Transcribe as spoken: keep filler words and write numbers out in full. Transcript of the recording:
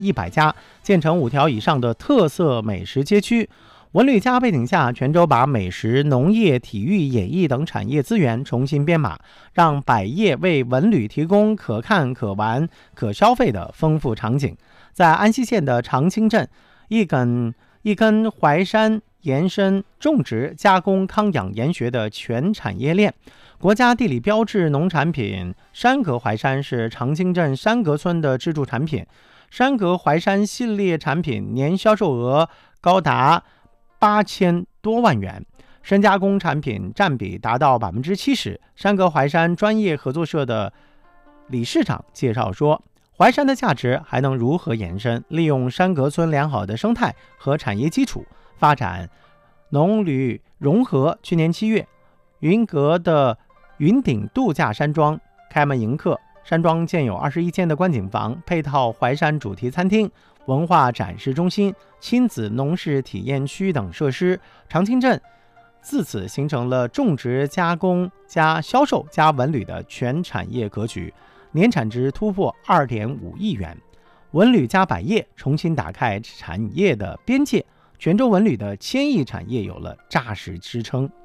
一百家，建成五条以上的特色美食街区。文旅加背景下，泉州把美食、农业、体育、演艺等产业资源重新编码，让百业为文旅提供可看、可玩、可消费的丰富场景。在安溪县的长青镇，一根一根淮山延伸种植、加工、康养、研学的全产业链。国家地理标志农产品山格淮山是长青镇山格村的支柱产品。山格淮山系列产品年销售额高达八千多万元，深加工产品占比达到百分之七十。山格淮山专业合作社的理事长介绍说，淮山的价值还能如何延伸？利用山格村良好的生态和产业基础，发展农旅融合。去年七月，云阁的云顶度假山庄开门迎客，山庄建有二十一间的观景房，配套淮山主题餐厅、文化展示中心、亲子农事体验区等设施。长青镇自此形成了种植、加工加销售加文旅的全产业格局，年产值突破二点五亿元。文旅加百业重新打开产业的边界，泉州文旅的千亿产业有了扎实支撑。